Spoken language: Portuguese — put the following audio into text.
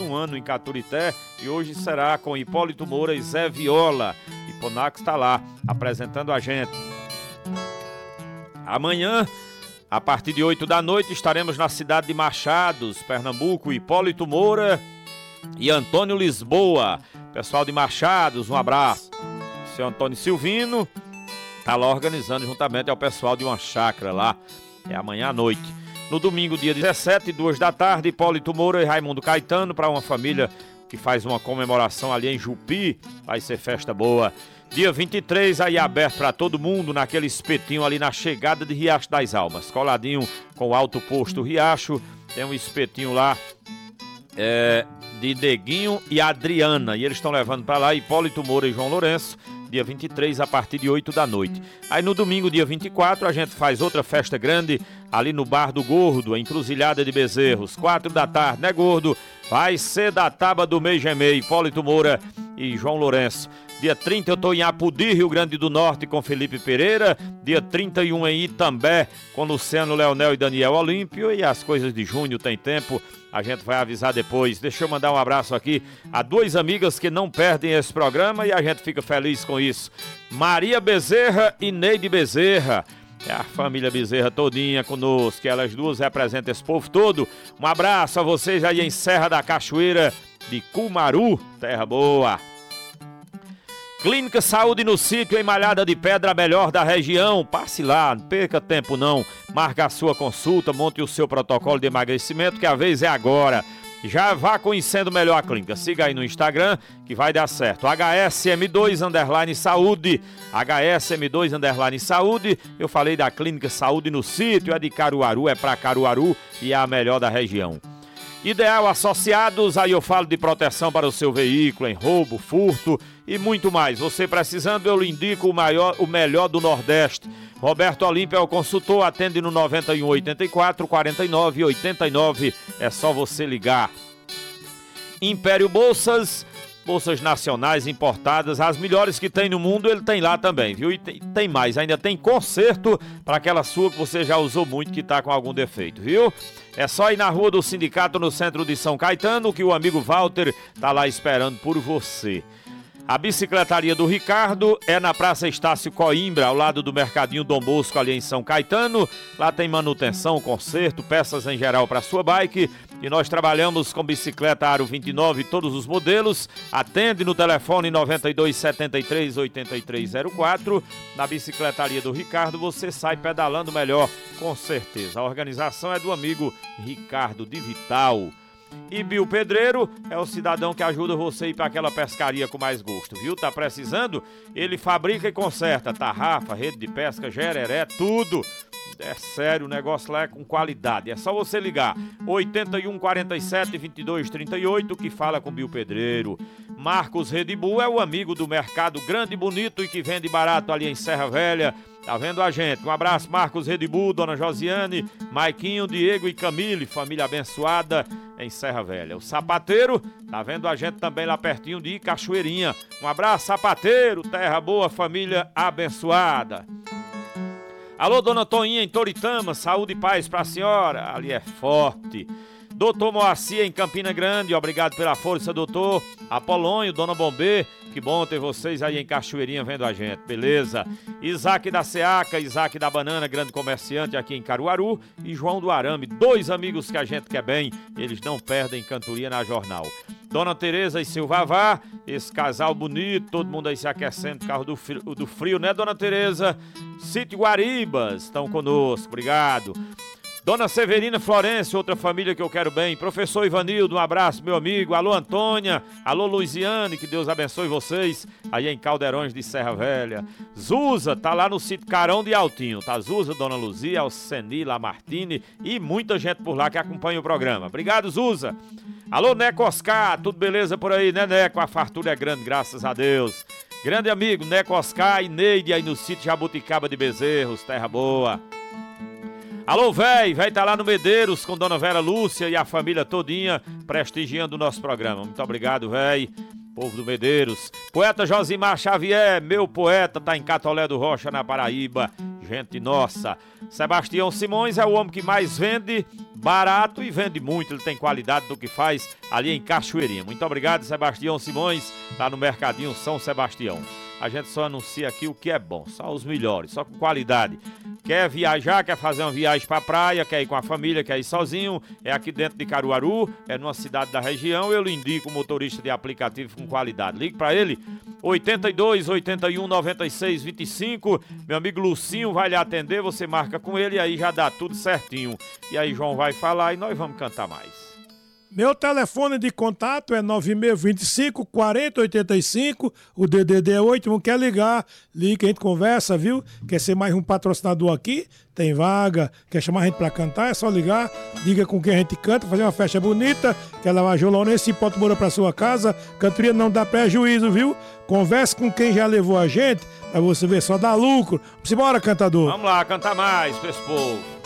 um ano em Caturité e hoje será com Hipólito Moura e Zé Viola. Hiponax está lá apresentando a gente. Amanhã, a partir de 8 da noite, estaremos na cidade de Machados, Pernambuco. Hipólito Moura e Antônio Lisboa. Pessoal de Machados, um abraço. Seu Antônio Silvino está lá organizando juntamente ao pessoal de uma chácara lá. É amanhã à noite. No domingo, dia 17, 2 da tarde, Hipólito Moura e Raimundo Caetano para uma família que faz uma comemoração ali em Jupi. Vai ser festa boa. Dia 23, aí aberto para todo mundo, naquele espetinho ali na chegada de Riacho das Almas. Coladinho com o alto posto Riacho. Tem um espetinho lá de Neguinho e Adriana. E eles estão levando para lá Hipólito Moura e João Lourenço. Dia 23, a partir de 8 da noite. Aí no domingo, dia 24, a gente faz outra festa grande ali no Bar do Gordo, Encruzilhada de Bezerros. 4 da tarde, né, Gordo? Vai ser da tábua do mês Gemei, Hipólito Moura e João Lourenço. Dia 30 eu estou em Apudi, Rio Grande do Norte, com Felipe Pereira. Dia 31 em Itambé, com Luciano Leonel e Daniel Olímpio. E as coisas de junho tem tempo, a gente vai avisar depois. Deixa eu mandar um abraço aqui a duas amigas que não perdem esse programa e a gente fica feliz com isso. Maria Bezerra e Neide Bezerra. É a família Bezerra todinha conosco, que elas duas representam esse povo todo. Um abraço a vocês aí em Serra da Cachoeira de Cumaru, terra boa. Clínica Saúde no Sítio, em Malhada de Pedra, a melhor da região. Passe lá, não perca tempo não. Marque a sua consulta, monte o seu protocolo de emagrecimento, que a vez é agora. Já vá conhecendo melhor a clínica. Siga aí no Instagram que vai dar certo. HSM2_Saúde. HSM2_Saúde. Eu falei da Clínica Saúde no Sítio, é de Caruaru, é para Caruaru e é a melhor da região. Ideal Associados, aí eu falo de proteção para o seu veículo, em roubo, furto e muito mais. Você precisando, eu lhe indico o melhor do Nordeste. Roberto Olímpio é o consultor, atende no 91 84 49 89. É só você ligar. Império Bolsas, bolsas nacionais importadas, as melhores que tem no mundo, ele tem lá também, viu? E tem mais, ainda tem conserto para aquela sua que você já usou muito, que está com algum defeito, viu? É só ir na Rua do Sindicato, no centro de São Caetano, que o amigo Walter tá lá esperando por você. A bicicletaria do Ricardo é na Praça Estácio Coimbra, ao lado do Mercadinho Dom Bosco, ali em São Caetano. Lá tem manutenção, conserto, peças em geral para sua bike. E nós trabalhamos com bicicleta Aro 29, todos os modelos. Atende no telefone 92 73 8304. Na bicicletaria do Ricardo você sai pedalando melhor, com certeza. A organização é do amigo Ricardo de Vital. E Bill Pedreiro é o cidadão que ajuda você a ir para aquela pescaria com mais gosto, viu? Tá precisando? Ele fabrica e conserta tarrafa, rede de pesca, gereré, tudo. É sério, o negócio lá é com qualidade. É só você ligar 81 47 22 38 que fala com Bill Pedreiro. Marcos Redibu é o amigo do Mercado Grande e Bonito e que vende barato ali em Serra Velha. Tá vendo a gente? Um abraço, Marcos Redibu, Dona Josiane, Maiquinho, Diego e Camille, família abençoada em Serra Velha. O Sapateiro tá vendo a gente também lá pertinho de Cachoeirinha. Um abraço, Sapateiro, terra boa, família abençoada. Alô, Dona Toinha em Toritama, saúde e paz pra senhora, ali é forte. Doutor Moacir em Campina Grande, obrigado pela força, doutor. Apolônio, Dona Bombê, que bom ter vocês aí em Cachoeirinha vendo a gente, beleza? Isaac da Seaca, Isaac da Banana, grande comerciante aqui em Caruaru, e João do Arame, dois amigos que a gente quer bem, eles não perdem cantoria na jornal. Dona Tereza e seu Vavá, esse casal bonito, todo mundo aí se aquecendo por causa do frio, né, Dona Tereza? Sítio Guaribas, estão conosco, obrigado. Dona Severina Florencio, outra família que eu quero bem. Professor Ivanildo, um abraço, meu amigo. Alô, Antônia. Alô, Luiziane, que Deus abençoe vocês aí em Caldeirões de Serra Velha. Zuza, tá lá no sítio Carão de Altinho. Tá Zuza, Dona Luzia, Alceni, Lamartine e muita gente por lá que acompanha o programa. Obrigado, Zuza. Alô, Neco Oscar, tudo beleza por aí, né, Neco? A fartura é grande, graças a Deus. Grande amigo, Neco Oscar e Neide aí no sítio Jabuticaba de Bezerros, terra boa. Alô, véi tá lá no Medeiros com Dona Vera Lúcia e a família todinha prestigiando o nosso programa. Muito obrigado, véi, povo do Medeiros. Poeta Josimar Xavier, meu poeta, tá em Catolé do Rocha, na Paraíba. gente nossa. Sebastião Simões é o homem que mais vende barato e vende muito. Ele tem qualidade do que faz ali em Cachoeirinha. Muito obrigado, Sebastião Simões, lá no Mercadinho São Sebastião. A gente só anuncia aqui o que é bom, só os melhores, só com qualidade. Quer viajar, quer fazer uma viagem pra praia, quer ir com a família, quer ir sozinho, é aqui dentro de Caruaru, é numa cidade da região, eu lhe indico um motorista de aplicativo com qualidade. Ligue pra ele, 82 81 96 25, meu amigo Lucinho vai lhe atender, você marca com ele e aí já dá tudo certinho. E aí João vai falar e nós vamos cantar mais. Meu telefone de contato é 9625 4085, o DDD é 8, não quer ligar, liga que a gente conversa, viu? Quer ser mais um patrocinador aqui? Tem vaga, quer chamar a gente pra cantar? É só ligar, diga com quem a gente canta, fazer uma festa bonita, quer levar violão nesse pote moura pra sua casa, cantoria não dá prejuízo, viu? Converse com quem já levou a gente, pra você ver, só dá lucro. Simbora, cantador! Vamos lá, cantar mais pra esse povo.